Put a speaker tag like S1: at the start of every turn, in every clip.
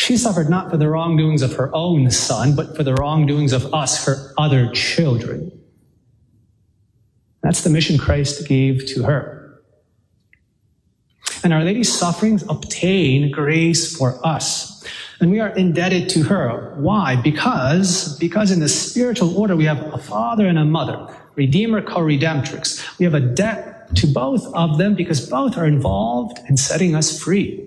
S1: She suffered not for the wrongdoings of her own son, but for the wrongdoings of us, her other children. That's the mission Christ gave to her. And Our Lady's sufferings obtain grace for us. And we are indebted to her. Why? Because in the spiritual order we have a father and a mother, Redeemer, co-redemptrix. We have a debt to both of them because both are involved in setting us free.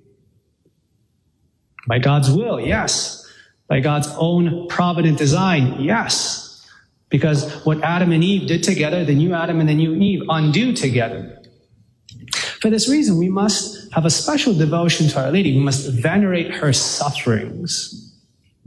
S1: By God's will, yes. By God's own provident design, yes. Because what Adam and Eve did together, the new Adam and the new Eve undo together. For this reason, we must have a special devotion to Our Lady. We must venerate her sufferings.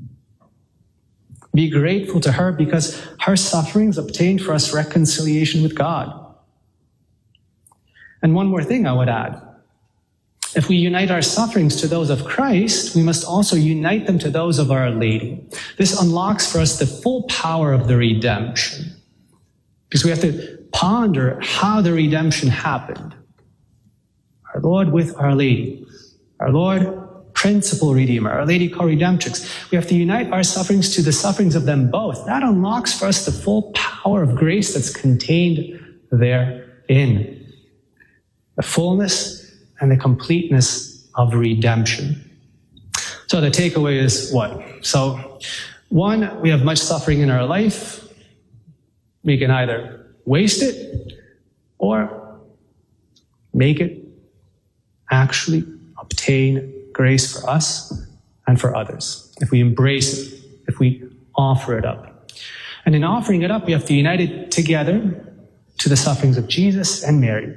S1: Be grateful to her because her sufferings obtained for us reconciliation with God. And one more thing I would add. If we unite our sufferings to those of Christ, we must also unite them to those of Our Lady. This unlocks for us the full power of the redemption. Because we have to ponder how the redemption happened. Our Lord with Our Lady. Our Lord, principal Redeemer. Our Lady, co-redemptrix. We have to unite our sufferings to the sufferings of them both. That unlocks for us the full power of grace that's contained therein. The fullness and the completeness of redemption. So the takeaway is what? So, one, we have much suffering in our life. We can either waste it or make it actually obtain grace for us and for others. If we embrace it, if we offer it up. And in offering it up, we have to unite it together to the sufferings of Jesus and Mary.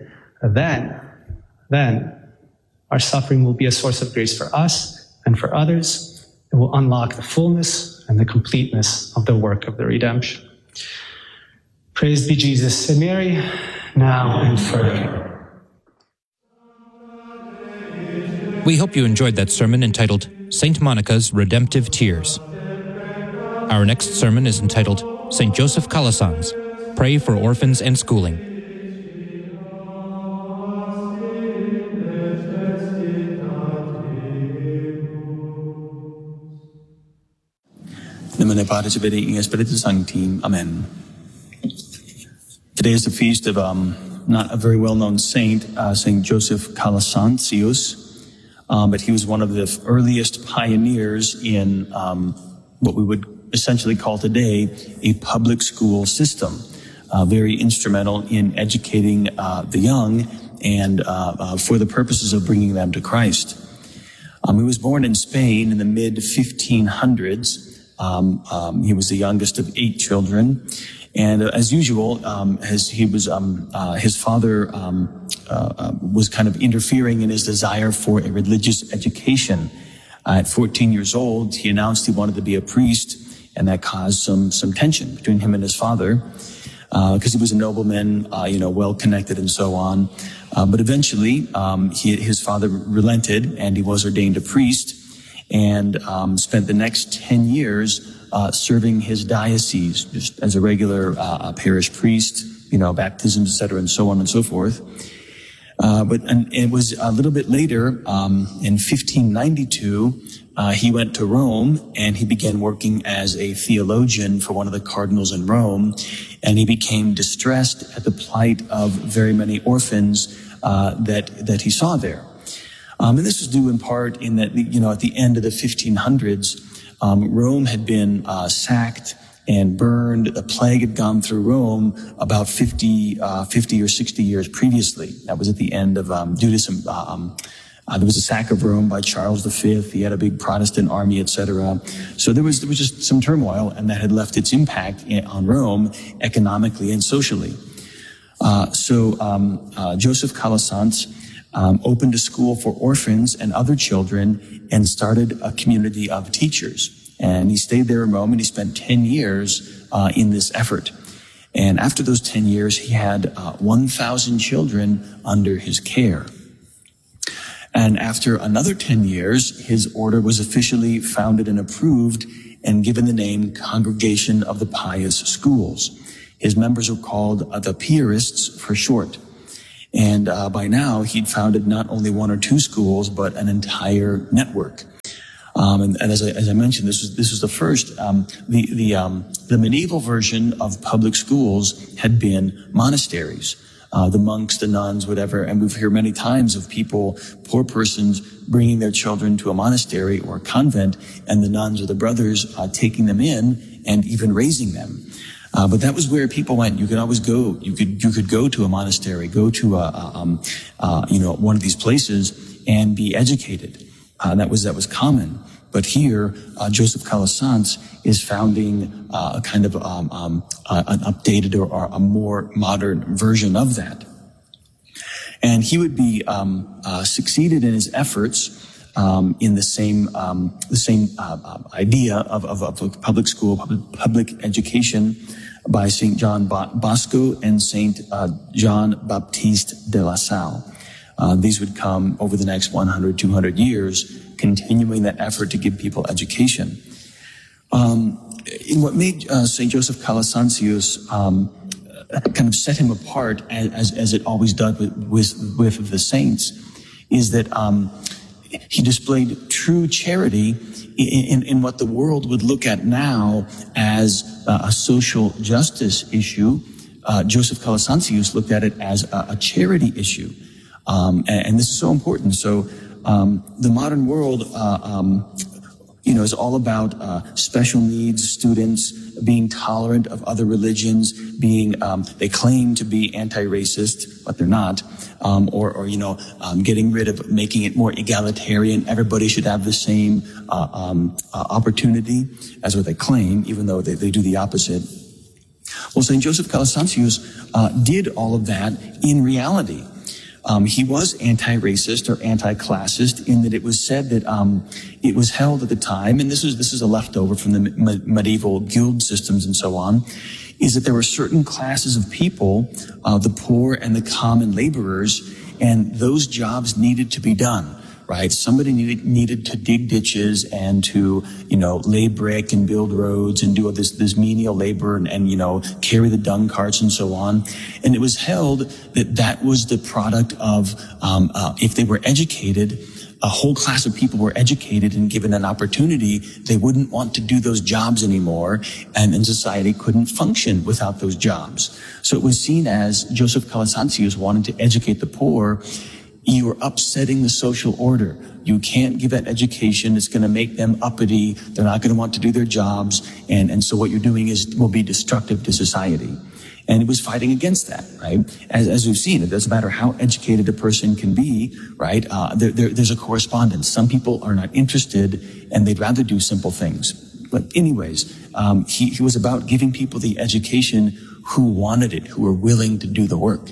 S1: Then our suffering will be a source of grace for us and for others. It will unlock the fullness and the completeness of the work of the redemption. Praised be Jesus and Mary, now and forever.
S2: We hope you enjoyed that sermon entitled St. Monica's Redemptive Tears. Our next sermon is entitled St. Joseph Calasanz, Pray for Orphans and Schooling.
S3: Namen Patris et Filii et Spiritus Sancti. Amen. Today is the feast of not a very well-known saint, St. Joseph Calasanzius, but he was one of the earliest pioneers in what we would essentially call today a public school system, very instrumental in educating the young and for the purposes of bringing them to Christ. He was born in Spain in the mid-1500s. He was the youngest of 8 children. And as usual, his father was kind of interfering in his desire for a religious education. At 14 years old, he announced he wanted to be a priest, and that caused some tension between him and his father, because he was a nobleman, well-connected and so on. But eventually, his father relented, and he was ordained a priest, and spent the next 10 years serving his diocese just as a regular parish priest, baptisms, etc., and so on and so forth. But it was a little bit later, in 1592, he went to Rome and he began working as a theologian for one of the cardinals in Rome, and he became distressed at the plight of very many orphans that he saw there. And this was due in part in that, at the end of the 1500s, Rome had been sacked and burned. A plague had gone through Rome about 50 or 60 years previously. That was at the end of, due to some, there was a sack of Rome by Charles V. He had a big Protestant army, etc. So there was just some turmoil, and that had left its impact on Rome economically and socially. Joseph Calasanz opened a school for orphans and other children and started a community of teachers. And he stayed there in Rome, and he spent 10 years in this effort. And after those 10 years, he had 1,000 children under his care. And after another 10 years, his order was officially founded and approved and given the name Congregation of the Pious Schools. His members were called the Piarists for short. And by now, he'd founded not only 1 or 2 schools, but an entire network. And as I mentioned, this was the first. The medieval version of public schools had been monasteries. The monks, the nuns, whatever, and we've heard many times of people, poor persons, bringing their children to a monastery or a convent, and the nuns or the brothers taking them in and even raising them. But that was where people went. You could always go. You could go to a monastery, go to one of these places and be educated. That was common. But here, Joseph Calasanz is founding a kind of an updated or a more modern version of that. And he would be succeeded in his efforts in the same idea of public school, public education by Saint John Bosco and Saint Jean Baptiste de La Salle. These would come over the next 100, 200 years, continuing that effort to give people education. In what made St. Joseph Calasancius kind of set him apart, as it always does with the saints, is that he displayed true charity in what the world would look at now as a social justice issue. Joseph Calasancius looked at it as a charity issue. And this is so important. So the modern world, is all about special needs students, being tolerant of other religions, they claim to be anti-racist, but they're not, getting rid of, making it more egalitarian. Everybody should have the same opportunity as what they claim, even though they do the opposite. Well, St. Joseph Calasancius did all of that in reality. He was anti-racist or anti-classist in that it was said that it was held at the time, and this is a leftover from the medieval guild systems and so on, is that there were certain classes of people, the poor and the common laborers, and those jobs needed to be done. Right? Somebody needed to dig ditches and to, lay brick and build roads and do all this menial labor and carry the dung carts and so on. And it was held that was the product of, if they were educated, a whole class of people were educated and given an opportunity, they wouldn't want to do those jobs anymore, and society couldn't function without those jobs. So it was seen as Joseph Calasancius wanted to educate the poor. You are upsetting the social order. You can't give that education. It's going to make them uppity. They're not going to want to do their jobs. And so what you're doing will be destructive to society. And it was fighting against that, right? As we've seen, it doesn't matter how educated a person can be, right? There's a correspondence. Some people are not interested and they'd rather do simple things. But anyways, he was about giving people the education who wanted it, who were willing to do the work.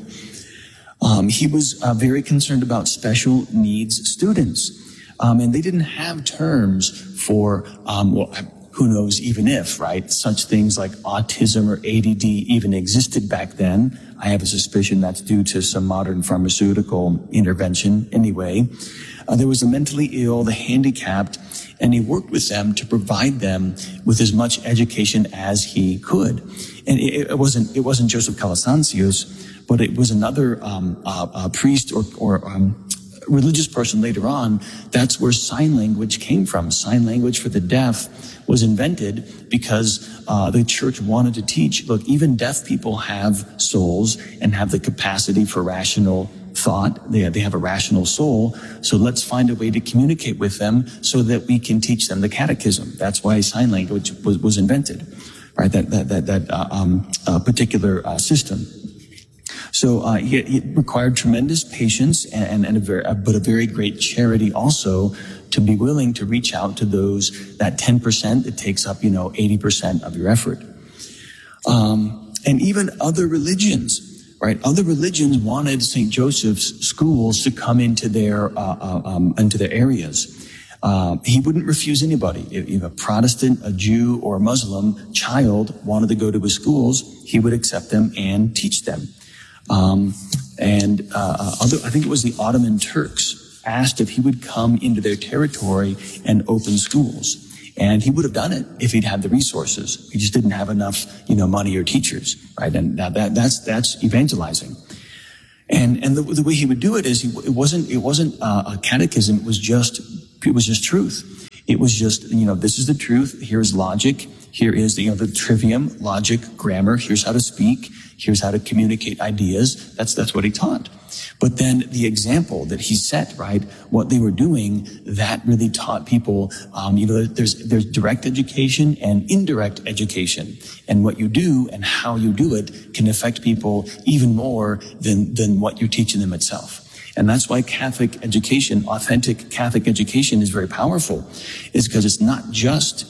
S3: He was very concerned about special needs students. And they didn't have terms for, who knows even if, right? Such things like autism or ADD even existed back then. I have a suspicion that's due to some modern pharmaceutical intervention anyway. There was the mentally ill, the handicapped, and he worked with them to provide them with as much education as he could. And it wasn't Joseph Calasancius, but it was another priest or religious person later on. That's where sign language came from. Sign language for the deaf was invented because the church wanted to teach, look, even deaf people have souls and have the capacity for rational thought. They have a rational soul. So let's find a way to communicate with them so that we can teach them the catechism. That's why sign language was invented, right? That particular system. So it required tremendous patience and a very great charity also to be willing to reach out to those, that 10% that takes up 80% of your effort. And even other religions, right? Other religions wanted St. Joseph's schools to come into their areas. He wouldn't refuse anybody. If a Protestant, a Jew, or a Muslim child wanted to go to his schools, he would accept them and teach them. I think it was the Ottoman Turks asked if he would come into their territory and open schools. And he would have done it if he'd had the resources. He just didn't have enough, money or teachers, right? And that's evangelizing. And the way he would do it is it wasn't a catechism. It was just truth. It was just, this is the truth. Here's logic. Here is the trivium, logic, grammar. Here's how to speak. Here's how to communicate ideas. That's what he taught. But then the example that he set, right, what they were doing, that really taught people, there's direct education and indirect education. And what you do and how you do it can affect people even more than what you're teaching them itself. And that's why Catholic education, authentic Catholic education, is very powerful, is because it's not just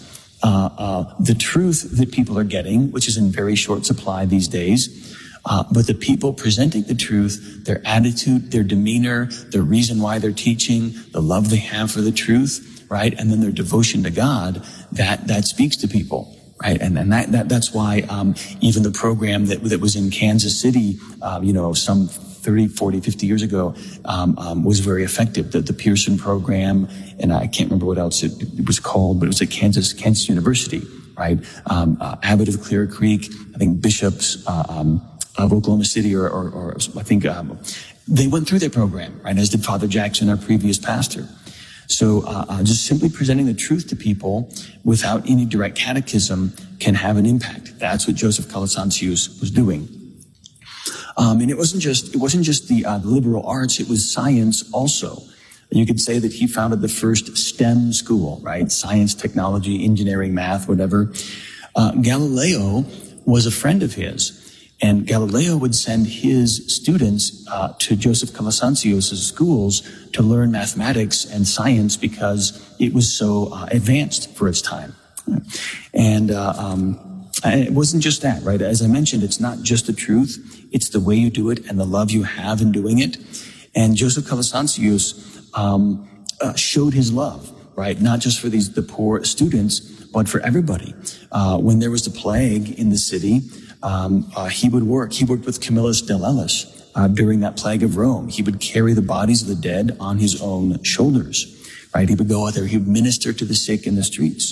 S3: the truth that people are getting, which is in very short supply these days, but the people presenting the truth, their attitude, their demeanor, the reason why they're teaching, the love they have for the truth, right? And then their devotion to God, that speaks to people. Right. And that's why, even the program that was in Kansas City, some 30, 40, 50 years ago, was very effective. The Pearson program, and I can't remember what else it was called, but it was at Kansas University, right? Abbot of Clear Creek, I think bishops, of Oklahoma City, or I think, they went through their program, right? As did Father Jackson, our previous pastor. So just simply presenting the truth to people without any direct catechism can have an impact. That's what Joseph Calasancius was doing. And it wasn't just the liberal arts, it was science also. You could say that he founded the first STEM school, right? Science, technology, engineering, math, whatever. Galileo was a friend of his. And Galileo would send his students to Joseph Calasancius' schools to learn mathematics and science because it was so advanced for its time. And it wasn't just that, right? As I mentioned, it's not just the truth. It's the way you do it and the love you have in doing it. And Joseph Calasancius showed his love, right? Not just for the poor students, but for everybody. When there was the plague in the city, he would work. He worked with Camillus del Ellis during that plague of Rome. He would carry the bodies of the dead on his own shoulders, right? He would go out there. He would minister to the sick in the streets.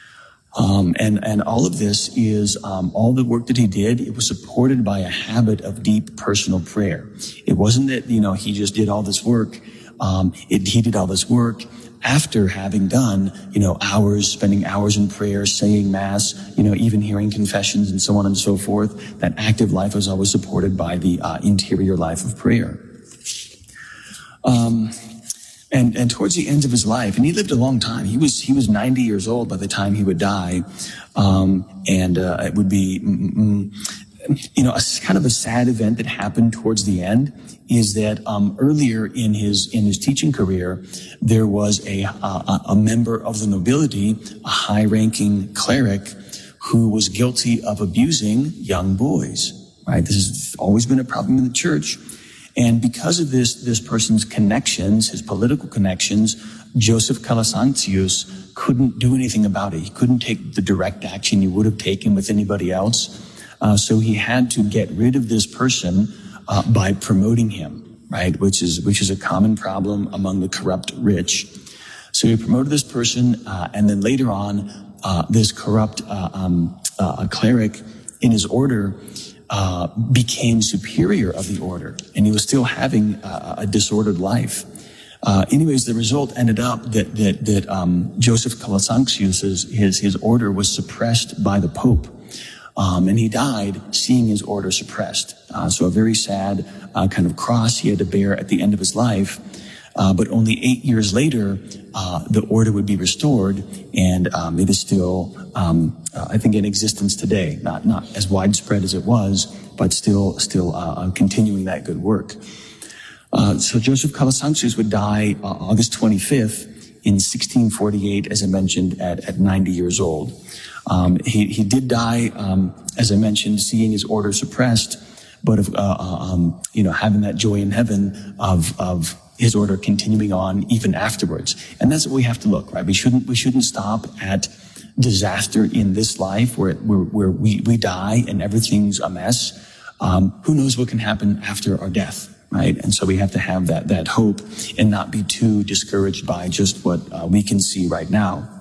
S3: And all of this is all the work that he did. It was supported by a habit of deep personal prayer. It wasn't that he just did all this work. He did all this work after having done, spending hours in prayer, saying mass, even hearing confessions and so on and so forth. That active life was always supported by the interior life of prayer. And towards the end of his life, and he lived a long time. He was 90 years old by the time he would die. It would be, a kind of a sad event that happened towards the end is that earlier in his teaching career, there was a member of the nobility, a high-ranking cleric, who was guilty of abusing young boys. Right, this has always been a problem in the church, and because of this person's connections, his political connections, Joseph Calasancius couldn't do anything about it. He couldn't take the direct action he would have taken with anybody else. So he had to get rid of this person by promoting him, right? Which is a common problem among the corrupt rich. So he promoted this person, and then later on, this corrupt cleric in his order became superior of the order, and he was still having a disordered life. Anyways, the result ended up that Joseph Calasancius, his order was suppressed by the Pope. And he died seeing his order suppressed. So a very sad kind of cross he had to bear at the end of his life. But only 8 years later, the order would be restored, and it is still, I think, in existence today. Not as widespread as it was, but still continuing that good work. So Joseph Calasancius would die August 25th in 1648, as I mentioned, at 90 years old. He did die, as I mentioned, seeing his order suppressed, but having that joy in heaven of his order continuing on even afterwards. And that's what we have to look, right? We shouldn't stop at disaster in this life where we die and everything's a mess. Who knows what can happen after our death, right? And so we have to have that hope and not be too discouraged by just what we can see right now.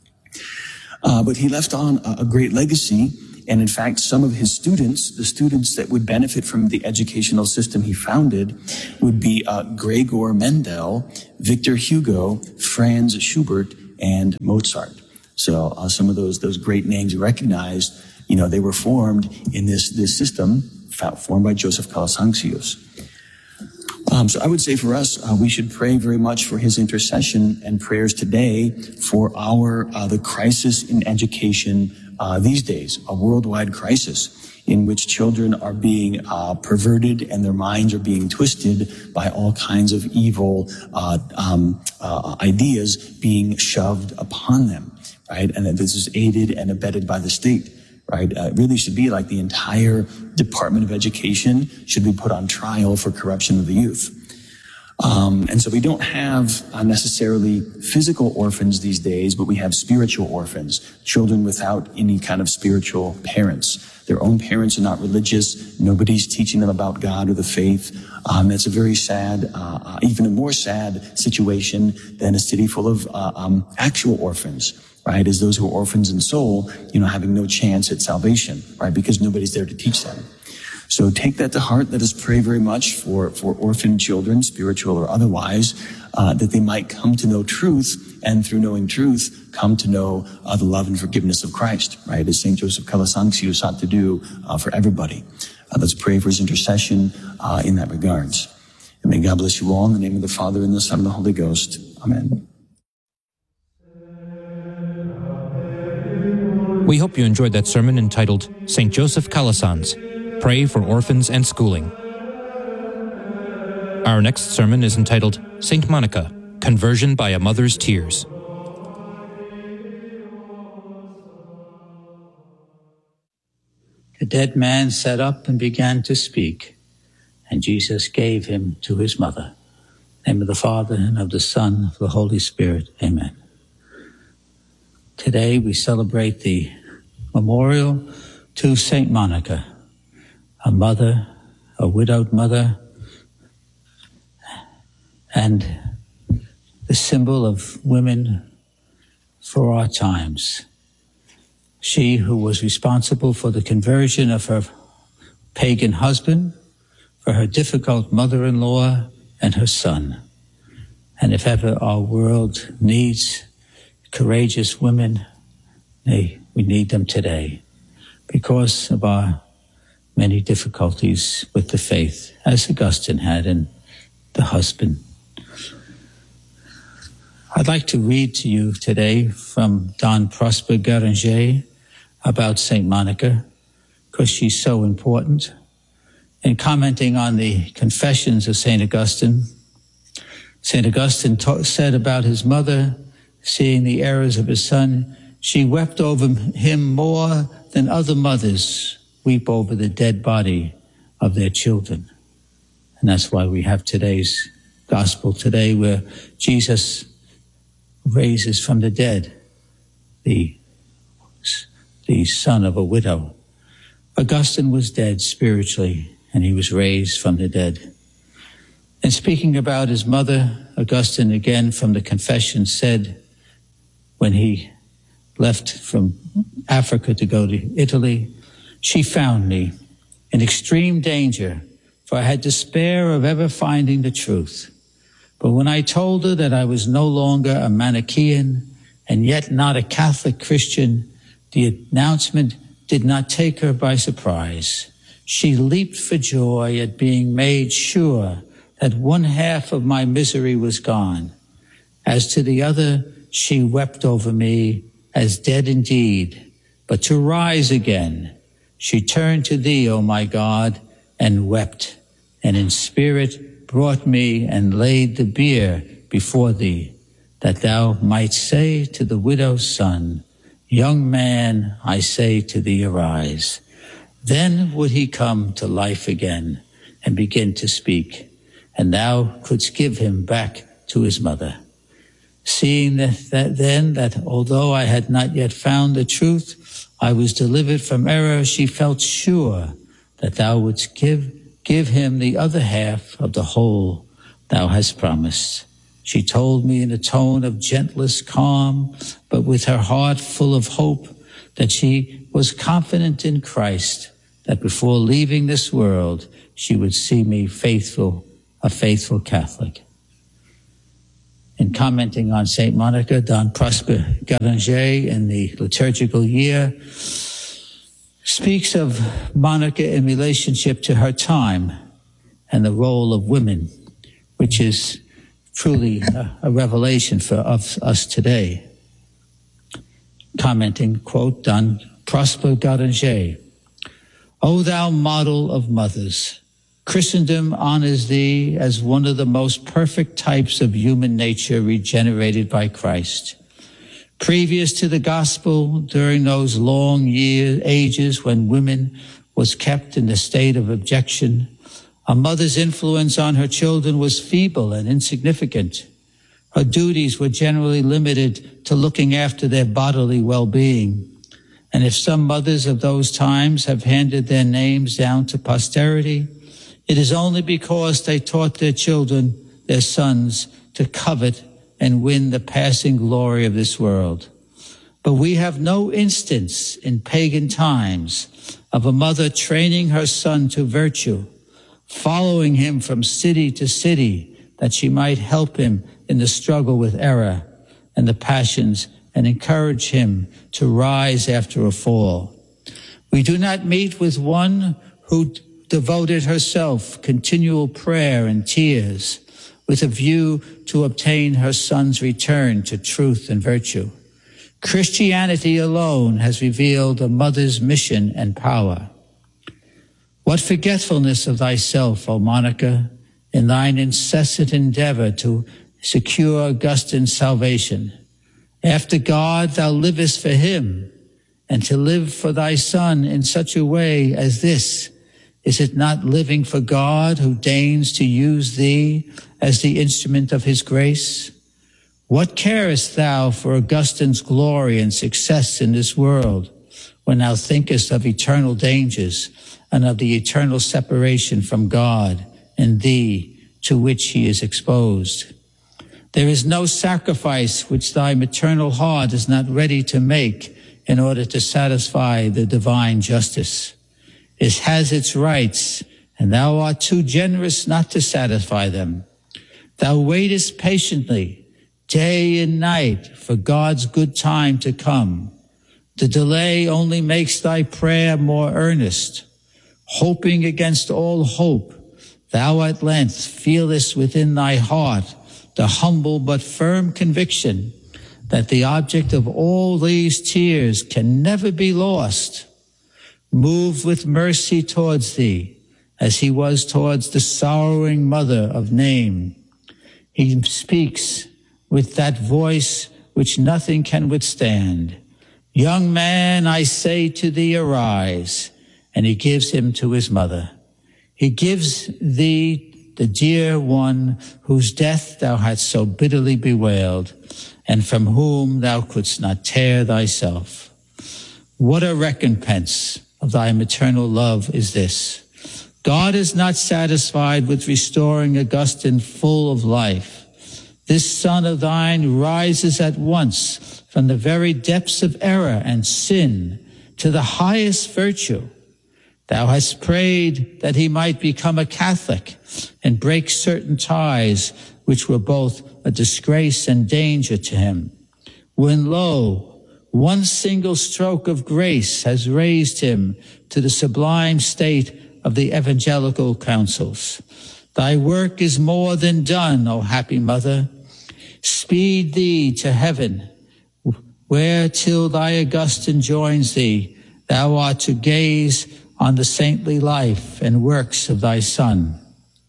S3: But he left on a great legacy. And in fact, some of his students, the students that would benefit from the educational system he founded, would be Gregor Mendel, Victor Hugo, Franz Schubert, and Mozart. So some of those great names you recognize, they were formed in this system formed by Joseph Calasancios. So I would say for us, we should pray very much for his intercession and prayers today for the crisis in education these days, a worldwide crisis in which children are being perverted and their minds are being twisted by all kinds of evil ideas being shoved upon them, right? And that this is aided and abetted by the state. Right? It really should be like the entire Department of Education should be put on trial for corruption of the youth. And so we don't have necessarily physical orphans these days, but we have spiritual orphans, children without any kind of spiritual parents. Their own parents are not religious. Nobody's teaching them about God or the faith. It's a very sad, even a more sad situation than a city full of actual orphans. Right, as those who are orphans in soul, having no chance at salvation, right, because nobody's there to teach them. So take that to heart. Let us pray very much for orphan children, spiritual or otherwise, that they might come to know truth, and through knowing truth, come to know the love and forgiveness of Christ, right, as St. Joseph Calasancios sought to do for everybody. Let's pray for his intercession in that regards. And may God bless you all in the name of the Father, and the Son, and the Holy Ghost. Amen.
S2: We hope you enjoyed that sermon entitled St. Joseph Calasanz, Pray for Orphans and Schooling. Our next sermon is entitled St. Monica, Conversion by a Mother's Tears.
S4: The dead man sat up and began to speak, and Jesus gave him to his mother. In the name of the Father, and of the Son, and of the Holy Spirit. Amen. Today we celebrate the memorial to St. Monica, a mother, a widowed mother, and the symbol of women for our times. She who was responsible for the conversion of her pagan husband, for her difficult mother-in-law, and her son. And if ever our world needs courageous women, we need them today because of our many difficulties with the faith, as Augustine had in the husband. I'd like to read to you today from Don Prosper Guéranger about St. Monica, because she's so important. In commenting on the Confessions of St. Augustine, St. Augustine said about his mother, seeing the errors of his son, she wept over him more than other mothers weep over the dead body of their children. And that's why we have today's gospel today, where Jesus raises from the dead the son of a widow. Augustine was dead spiritually, and he was raised from the dead. And speaking about his mother, Augustine again from the Confession said, when he left from Africa to go to Italy, she found me in extreme danger, for I had despair of ever finding the truth. But when I told her that I was no longer a Manichaean and yet not a Catholic Christian, the announcement did not take her by surprise. She leaped for joy at being made sure that one half of my misery was gone. As to the other, she wept over me as dead indeed, but to rise again. She turned to thee, O my God, and wept, and in spirit brought me and laid the bier before thee, that thou might say to the widow's son, young man, I say to thee, arise. Then would he come to life again and begin to speak, and thou couldst give him back to his mother. Seeing that although I had not yet found the truth, I was delivered from error, she felt sure that thou wouldst give him the other half of the whole thou hast promised. She told me in a tone of gentlest calm, but with her heart full of hope, that she was confident in Christ, that before leaving this world, she would see me a faithful Catholic. In commenting on St. Monica, Don Prosper Garanger in the liturgical year speaks of Monica in relationship to her time and the role of women, which is truly a revelation of us today. Commenting, quote, Don Prosper Garanger, O thou model of mothers, Christendom honors thee as one of the most perfect types of human nature regenerated by Christ. Previous to the gospel, during those long ages when women was kept in a state of abjection, a mother's influence on her children was feeble and insignificant. Her duties were generally limited to looking after their bodily well-being. And if some mothers of those times have handed their names down to posterity, it is only because they taught their children, their sons, to covet and win the passing glory of this world. But we have no instance in pagan times of a mother training her son to virtue, following him from city to city, that she might help him in the struggle with error and the passions and encourage him to rise after a fall. We do not meet with one who devoted herself continual prayer and tears with a view to obtain her son's return to truth and virtue. Christianity alone has revealed a mother's mission and power. What forgetfulness of thyself, O Monica, in thine incessant endeavor to secure Augustine's salvation. After God, thou livest for him, and to live for thy son in such a way as this, is it not living for God who deigns to use thee as the instrument of his grace? What carest thou for Augustine's glory and success in this world, when thou thinkest of eternal dangers and of the eternal separation from God and thee to which he is exposed? There is no sacrifice which thy maternal heart is not ready to make in order to satisfy the divine justice. It has its rights, and thou art too generous not to satisfy them. Thou waitest patiently, day and night, for God's good time to come. The delay only makes thy prayer more earnest. Hoping against all hope, thou at length feelest within thy heart the humble but firm conviction that the object of all these tears can never be lost. Moved with mercy towards thee, as he was towards the sorrowing mother of Name, he speaks with that voice which nothing can withstand. Young man, I say to thee, arise. And he gives him to his mother. He gives thee the dear one whose death thou hadst so bitterly bewailed, and from whom thou couldst not tear thyself. What a recompense of thy maternal love is this! God is not satisfied with restoring Augustine full of life. This son of thine rises at once from the very depths of error and sin to the highest virtue. Thou hast prayed that he might become a Catholic and break certain ties which were both a disgrace and danger to him. When lo, one single stroke of grace has raised him to the sublime state of the evangelical counsels. Thy work is more than done, O happy mother. Speed thee to heaven, where till thy Augustine joins thee, thou art to gaze on the saintly life and works of thy Son,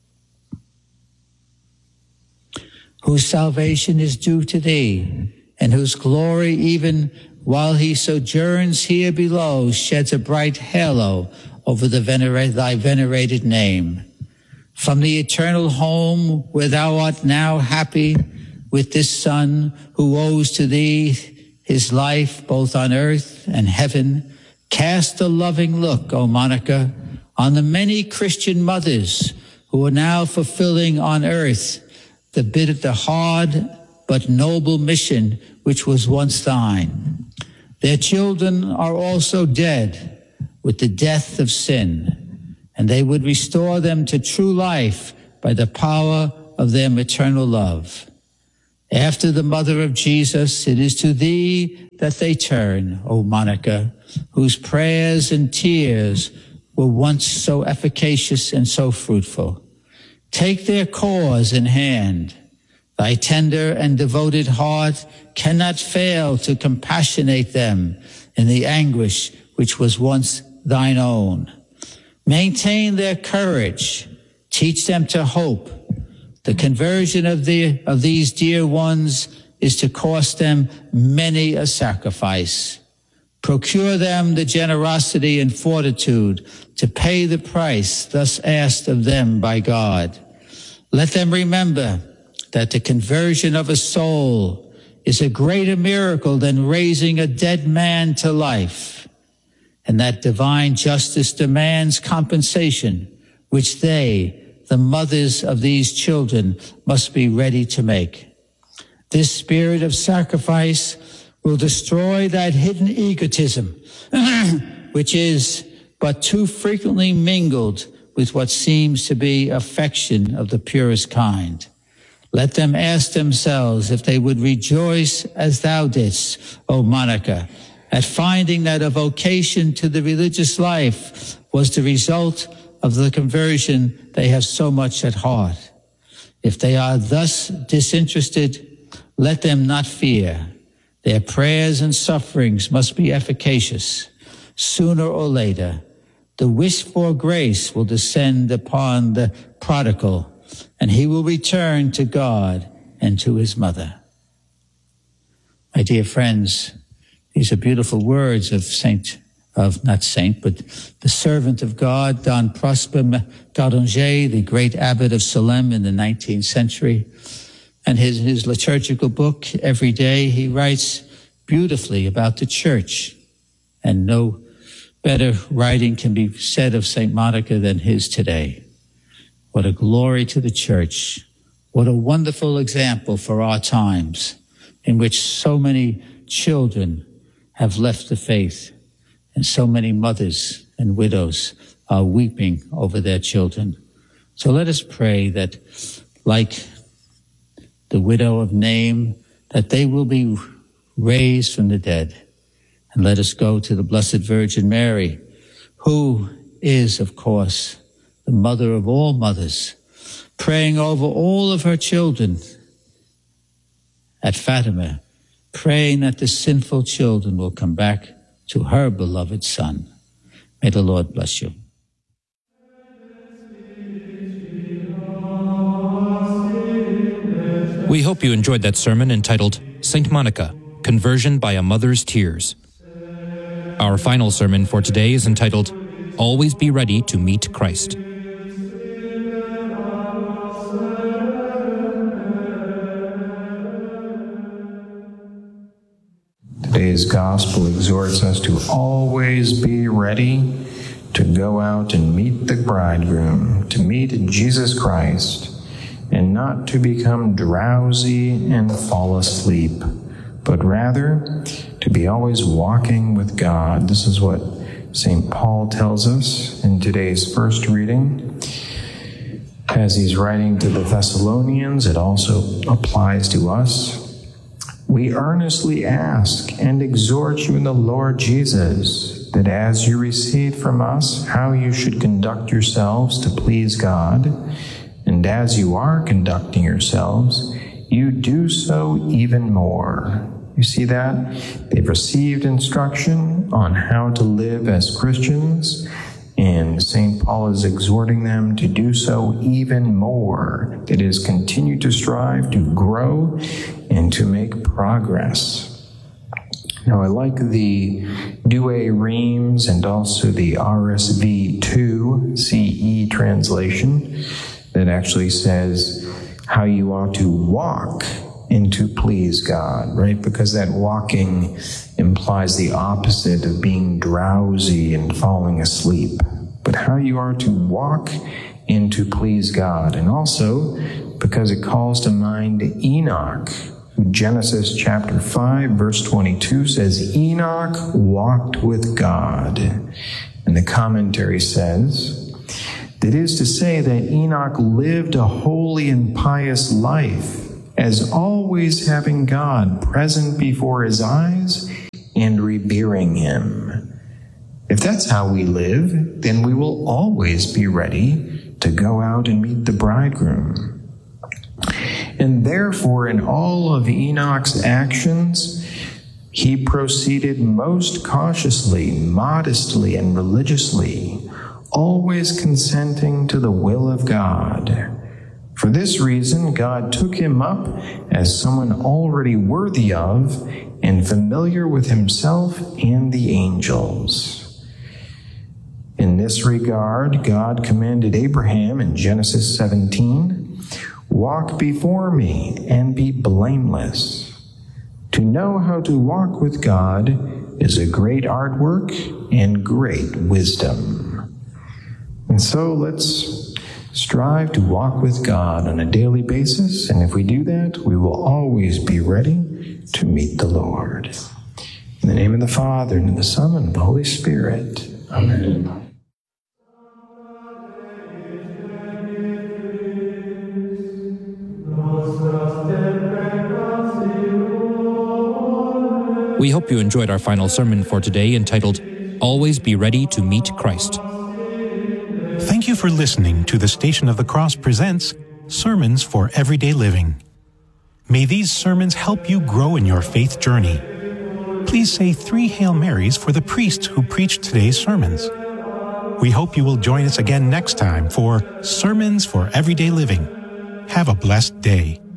S4: whose salvation is due to thee, and whose glory, even while he sojourns here below, sheds a bright halo over thy venerated name. From the eternal home where thou art now happy with this Son who owes to thee his life both on earth and heaven, cast a loving look, O Monica, on the many Christian mothers who are now fulfilling on earth the hard but noble mission which was once thine. Their children are also dead with the death of sin, and they would restore them to true life by the power of their maternal love. After the mother of Jesus, it is to thee that they turn, O Monica, whose prayers and tears were once so efficacious and so fruitful. Take their cause in hand. Thy tender and devoted heart cannot fail to compassionate them in the anguish which was once thine own. Maintain their courage. Teach them to hope. The conversion of these dear ones is to cost them many a sacrifice. Procure them the generosity and fortitude to pay the price thus asked of them by God. Let them remember that the conversion of a soul is a greater miracle than raising a dead man to life, and that divine justice demands compensation, which they, the mothers of these children, must be ready to make. This spirit of sacrifice will destroy that hidden egotism, which is but too frequently mingled with what seems to be affection of the purest kind. Let them ask themselves if they would rejoice as thou didst, O Monica, at finding that a vocation to the religious life was the result of the conversion they have so much at heart. If they are thus disinterested, let them not fear. Their prayers and sufferings must be efficacious. Sooner or later, the wished-for grace will descend upon the prodigal, and he will return to God and to his mother. My dear friends, these are beautiful words of the servant of God, Don Prosper Garanger, the great abbot of Salem in the 19th century. And his liturgical book, every day, he writes beautifully about the church. And no better writing can be said of St. Monica than his today. What a glory to the church. What a wonderful example for our times in which so many children have left the faith and so many mothers and widows are weeping over their children. So let us pray that, like the widow of Nain, that they will be raised from the dead. And let us go to the Blessed Virgin Mary, who is, of course, the mother of all mothers, praying over all of her children at Fatima, praying that the sinful children will come back to her beloved Son. May the Lord bless you.
S2: We hope you enjoyed that sermon entitled Saint Monica, Conversion by a Mother's Tears. Our final sermon for today is entitled Always Be Ready to Meet Christ.
S5: Today's gospel exhorts us to always be ready to go out and meet the bridegroom, to meet Jesus Christ, and not to become drowsy and fall asleep, but rather to be always walking with God. This is what St. Paul tells us in today's first reading. As he's writing to the Thessalonians, it also applies to us. We earnestly ask and exhort you in the Lord Jesus, that as you received from us how you should conduct yourselves to please God, and as you are conducting yourselves, you do so even more. You see that? They've received instruction on how to live as Christians, and St. Paul is exhorting them to do so even more. That is, continue to strive to grow and to make progress. Now, I like the Douay Rheims and also the RSV 2 CE translation that actually says how you ought to walk and to please God, right? Because that walking implies the opposite of being drowsy and falling asleep. But how you are to walk and to please God. And also because it calls to mind Enoch. Genesis chapter 5, verse 22 says, Enoch walked with God. And the commentary says, that is to say that Enoch lived a holy and pious life, as always having God present before his eyes and revering him. If that's how we live, then we will always be ready to go out and meet the bridegroom. And therefore, in all of Enoch's actions, he proceeded most cautiously, modestly, and religiously, always consenting to the will of God. For this reason, God took him up as someone already worthy of and familiar with himself and the angels. In this regard, God commanded Abraham in Genesis 17, "Walk before me and be blameless." To know how to walk with God is a great artwork and great wisdom. And so let's strive to walk with God on a daily basis, and if we do that, we will always be ready to meet the Lord. In the name of the Father, and of the Son, and of the Holy Spirit. Amen.
S2: We hope you enjoyed our final sermon for today, entitled, Always Be Ready to Meet Christ.
S6: Thank you for listening to the Station of the Cross presents Sermons for Everyday Living. May these sermons help you grow in your faith journey. Please say 3 Hail Marys for the priest who preached today's sermons. We hope you will join us again next time for Sermons for Everyday Living. Have a blessed day.